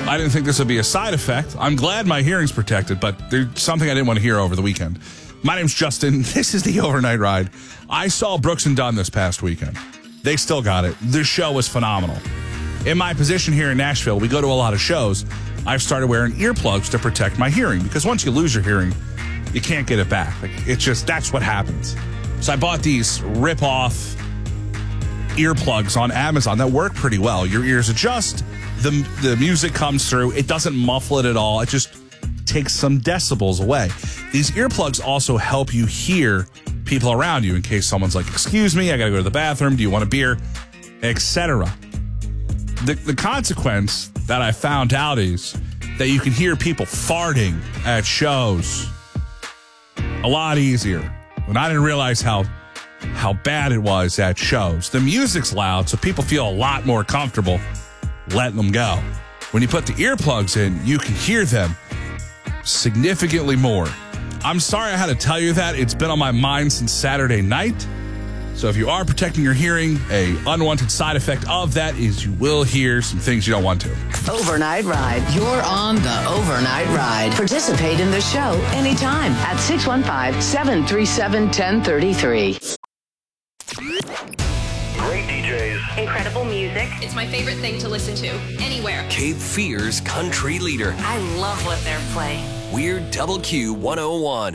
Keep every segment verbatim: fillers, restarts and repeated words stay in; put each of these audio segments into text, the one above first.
I didn't think this would be a side effect. I'm glad my hearing's protected, but there's something I didn't want to hear over the weekend. My name's Justin. This is the Overnight Ride. I saw Brooks and Dunn this past weekend. They still got it. This show was phenomenal. In my position here in Nashville, we go to a lot of shows. I've started wearing earplugs to protect my hearing because once you lose your hearing, you can't get it back. Like, it's just, that's what happens. So I bought these rip-off earplugs on Amazon that work pretty well. Your ears adjust. The, the music comes through. It doesn't muffle it at all. It just takes some decibels away. These earplugs also help you hear people around you in case someone's like, excuse me, I got to go to the bathroom. Do you want a beer? et cetera. The, the consequence that I found out is that you can hear people farting at shows a lot easier. And I didn't realize how how bad it was at shows. The music's loud, so people feel a lot more comfortable letting them go. When you put the earplugs in, you can hear them significantly more. I'm sorry I had to tell you that. It's been on my mind since Saturday night. So if you are protecting your hearing, a unwanted side effect of that is you will hear some things you don't want to. Overnight Ride. You're on the Overnight Ride. Participate in the show anytime at six one five, seven three seven, one zero three three. Great D Js. Incredible music. It's my favorite thing to listen to anywhere. Cape Fear's country leader. I love what they're playing. We're Double Q one oh one.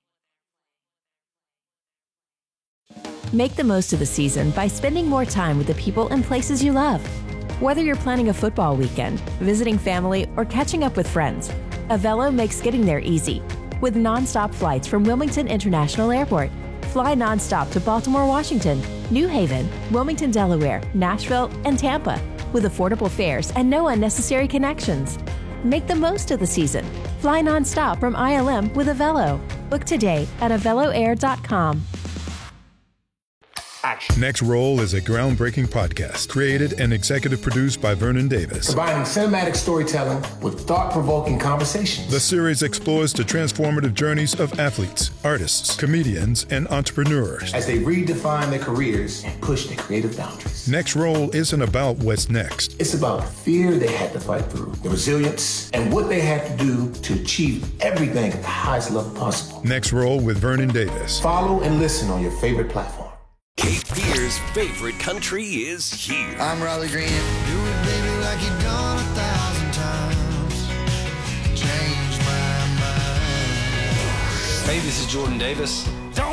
Make the most of the season by spending more time with the people and places you love. Whether you're planning a football weekend, visiting family, or catching up with friends, Avelo makes getting there easy. With nonstop flights from Wilmington International Airport. Fly nonstop to Baltimore, Washington, New Haven, Wilmington, Delaware, Nashville, and Tampa. With affordable fares and no unnecessary connections. Make the most of the season. Fly nonstop from I L M with Avelo. Book today at avelo air dot com. Next Roll is a groundbreaking podcast created and executive produced by Vernon Davis. Combining cinematic storytelling with thought-provoking conversations. The series explores the transformative journeys of athletes, artists, comedians, and entrepreneurs as they redefine their careers and push their creative boundaries. Next Roll isn't about what's next. It's about the fear they had to fight through, the resilience, and what they had to do to achieve everything at the highest level possible. Next Roll with Vernon Davis. Follow and listen on your favorite platform. Cape Fear's favorite country is here. I'm Riley Green. Do it, baby, like you've done a thousand times. Change my mind. Hey, this is Jordan Davis. Don't